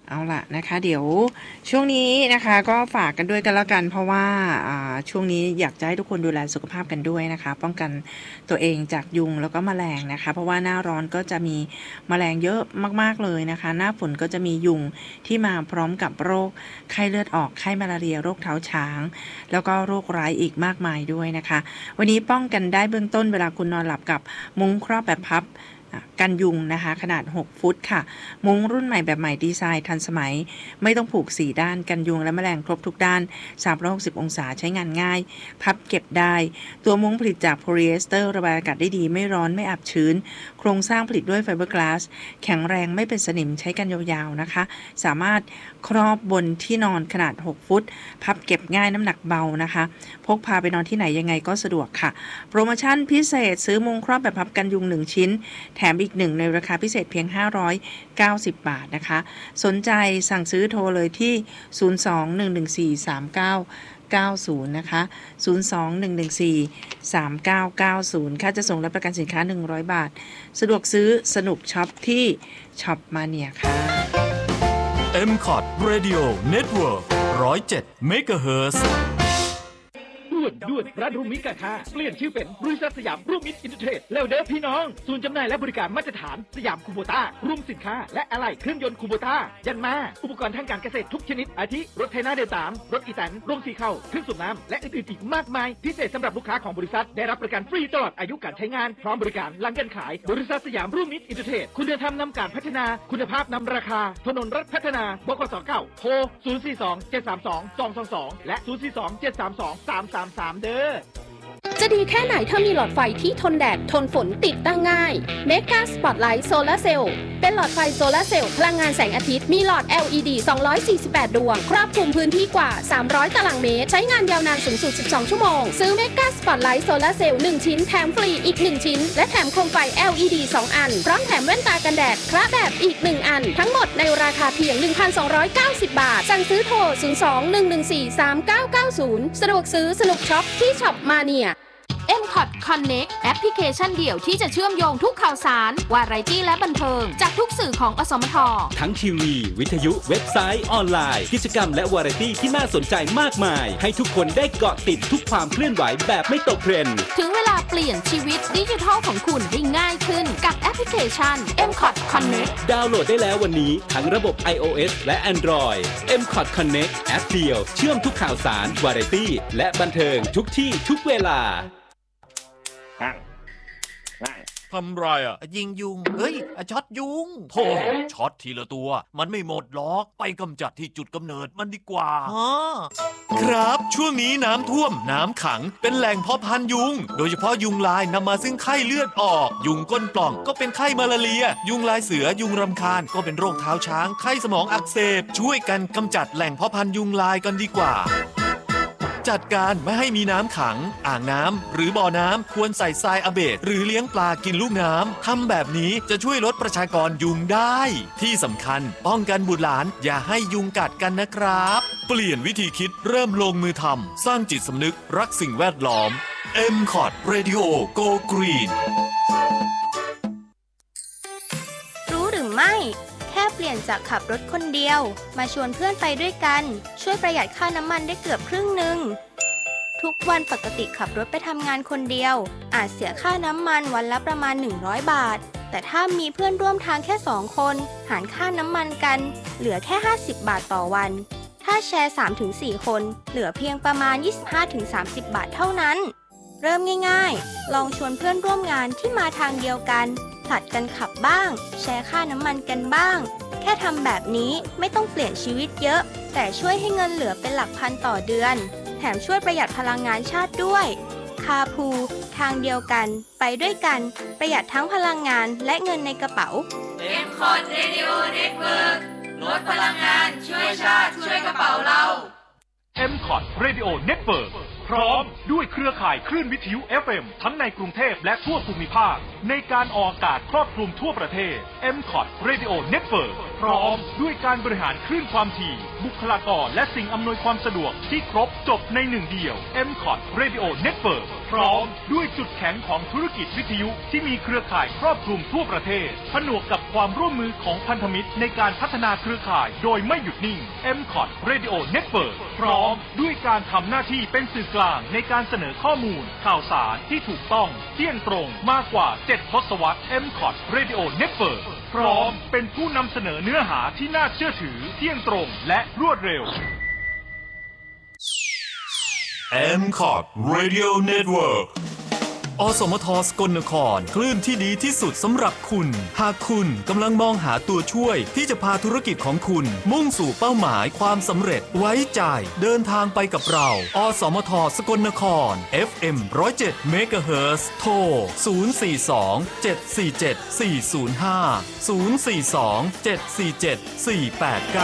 เอาล่ะนะคะเดี๋ยวช่วงนี้นะคะก็ฝากกันด้วยกันแล้วกันเพราะว่าช่วงนี้อยากจะให้ทุกคนดูแลสุขภาพกันด้วยนะคะป้องกันตัวเองจากยุงแล้วก็แมลงนะคะเพราะว่าหน้าร้อนก็จะมีแมลงเยอะมากๆเลยนะคะหน้าฝนก็จะมียุงที่มาพร้อมกับโรคไข้เลือดออกไข้มาลาเรียโรคเท้าช้างแล้วก็โรคร้ายอีกมากมายด้วยนะคะวันนี้ป้องกันได้เบื้องต้นเวลาคุณนอนหลับกับมุ้งครอบแบบพับกันยุงนะคะขนาด6ฟุตค่ะมุ้งรุ่นใหม่แบบใหม่ดีไซน์ทันสมัยไม่ต้องผูก4ด้านกันยุงและแมลงครบทุกด้าน360องศาใช้งานง่ายพับเก็บได้ตัวมุ้งผลิตจากโพลีเอสเตอร์ระบายอากาศได้ดีไม่ร้อนไม่อับชื้นโครงสร้างผลิตด้วยไฟเบอร์กลาสแข็งแรงไม่เป็นสนิมใช้กันยาวๆนะคะสามารถครอบบนที่นอนขนาด6ฟุตพับเก็บง่ายน้ำหนักเบานะคะพกพาไปนอนที่ไหนยังไงก็สะดวกค่ะโปรโมชั่นพิเศษซื้อมุ้งครอบแบบพับกันยุง1ชิ้นแถมอีก1ในราคาพิเศษเพียง590 บาทนะคะสนใจสั่งซื้อโทรเลยที่02-114-3990นะคะ02-114-3990ค่าจะส่งและประกันสินค้า100 บาทสะดวกซื้อสนุกช็อปที่ช็อปมาเนียค่ะ MCOT Radio Network 107 MHz ด่วนร้านรูมิกาคาเปลี่ยนชื่อเป็นบริษัทสยามรูมิตอินเตอร์เทรดแล้วเด้อพี่น้องศูนย์จำหน่ายและบริการมาตรฐานสยามคูโบต้ารวมสินค้าและอะไหล่เครื่องยนต์คูโบต้ายันมาอุปกรณ์ทางการเกษตรทุกชนิดอาทิรถไถนาเดลต้ารถอีแตนโรงสีข้าวเครื่องสูบน้ำและอื่นๆอีกมากมายพิเศษสำหรับลูกค้าของบริษัทได้รับประกันฟรีตลอดอายุการใช้งานพร้อมบริการหลังการขายบริษัทสยามรูมิตอินเตอร์เทรดคุณธรรมนำการพัฒนาคุณภาพนำราคาถนนรัฐพัฒนาบกส9โทร042-732-222และ042-732-333เด้อจะดีแค่ไหนถ้ามีหลอดไฟที่ทนแดดทนฝนติดตั้งง่าย Mega Spotlight Solar Cell เป็นหลอดไฟโซลาร์เซลล์พลังงานแสงอาทิตย์มีหลอด LED 248 ดวงครอบคลุมพื้นที่กว่า300ตารางเมตรใช้งานยาวนานสูงสุด12ชั่วโมงซื้อ Mega Spotlight Solar Cell 1ชิ้นแถมฟรีอีก1ชิ้นและแถมโคมไฟ LED 2 อันพร้อมแถมแว่นตากันแดดคละแบบอีก1อันทั้งหมดในราคาเพียง 1,290 บาทสั่งซื้อโทร 02-114-3990 สะดวกซื้อสนุกช็อปที่ช็อปมาเนียMCOT Connect แอปพลิเคชันเดี่ยวที่จะเชื่อมโยงทุกข่าวสารวาไรตี้และบันเทิงจากทุกสื่อของอสมททั้งทีวีวิทยุเว็บไซต์ออนไลน์กิจกรรมและวาไรตี้ที่น่าสนใจมากมายให้ทุกคนได้เกาะติดทุกความเคลื่อนไหวแบบไม่ตกเทรนด์ถึงเวลาเปลี่ยนชีวิตดิจิทัลของคุณให้ง่ายขึ้นกับแอปพลิเคชัน MCOT Connect ดาวน์โหลดได้แล้ววันนี้ทั้งระบบ iOS และ Android MCOT Connect แอปเดียวเชื่อมทุกข่าวสารวาไรตี้และบันเทิงทุกที่ทุกเวลาทำไรอ่ะยิงยุงเฮ้ยช็อตยุงโธ่ช็อตทีละตัวมันไม่หมดหรอกไปกำจัดที่จุดกำเนิดมันดีกว่าครับช่วงนี้น้ำท่วมน้ำขังเป็นแหล่งเพาะพันธุ์ยุงโดยเฉพาะยุงลายนำมาซึ่งไข้เลือดออกยุงก้นปล่องก็เป็นไข้มาลาเรียยุงลายเสือยุงรำคาญก็เป็นโรคเท้าช้างไข้สมองอักเสบช่วยกันกำจัดแหล่งเพาะพันธุ์ยุงลายกันดีกว่าจัดการไม่ให้มีน้ำขังอ่างน้ำหรือบ่อน้ำควรใส่ทรายอะเบดหรือเลี้ยงปลากินลูกน้ำทำแบบนี้จะช่วยลดประชากรยุงได้ที่สำคัญป้องกันบุตรหลานอย่าให้ยุงกัดกันนะครับเปลี่ยนวิธีคิดเริ่มลงมือทำสร้างจิตสำนึกรักสิ่งแวดล้อม MCOT Radio Go Green รู้หรือไม่แค่เปลี่ยนจากขับรถคนเดียวมาชวนเพื่อนไปด้วยกันช่วยประหยัดค่าน้ำมันได้เกือบครึ่งนึงทุกวันปกติขับรถไปทำงานคนเดียวอาจเสียค่าน้ำมันวันละประมาณ100 บาทแต่ถ้ามีเพื่อนร่วมทางแค่2 คนหารค่าน้ำมันกันเหลือแค่50 บาทต่อวันถ้าแชร์ 3-4 คนเหลือเพียงประมาณ 25-30 บาทเท่านั้นเริ่มง่ายๆลองชวนเพื่อนร่วมงานที่มาทางเดียวกันผลัดกันขับบ้างแชร์ค่าน้ำมันกันบ้างแค่ทำแบบนี้ไม่ต้องเปลี่ยนชีวิตเยอะแต่ช่วยให้เงินเหลือเป็นหลักพันต่อเดือนแถมช่วยประหยัดพลังงานชาติด้วยคาพูทางเดียวกันไปด้วยกันประหยัดทั้งพลังงานและเงินในกระเป๋า MCOT Radio Network ลดพลังงานช่วยชาติช่วยกระเป๋าเรา MCOT Radio Network พร้อมด้วยเครือข่ายคลื่นวิทยุ FM ทั้งในกรุงเทพและทั่วภูมิภาคในการออกอากาศครอบคลุมทั่วประเทศ MCOT Radio Network พร้อมด้วยการบริหารคลื่นความถี่บุคลากรและสิ่งอำนวยความสะดวกที่ครบจบในหนึ่งเดียว MCOT Radio Network พร้อมด้วยจุดแข็งของธุรกิจวิทยุที่มีเครือข่ายครอบคลุมทั่วประเทศผนวกกับความร่วมมือของพันธมิตรในการพัฒนาเครือข่ายโดยไม่หยุดนิ่ง MCOT Radio Network พร้อมด้วยการทำหน้าที่เป็นสื่อกลางในการเสนอข้อมูลข่าวสารที่ถูกต้องเที่ยงตรงมากกว่า7 ทศวรรษ MCOT Radio Network พร้อมเป็นผู้นำเสนอเนื้อหาที่น่าเชื่อถือเที่ยงตรงและรวดเร็ว MCOT Radio Network อสมทสกลนครคลื่นที่ดีที่สุดสำหรับคุณหากคุณกำลังมองหาตัวช่วยที่จะพาธุรกิจของคุณมุ่งสู่เป้าหมายความสำเร็จไว้ใจเดินทางไปกับเราอสมทสกลนคร FM 107 MHz โทร 042 747 405 042 747 489